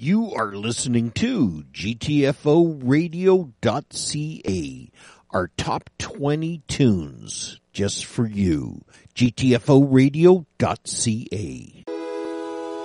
You are listening to GTFOradio.ca, our top 20 tunes just for you. GTFOradio.ca.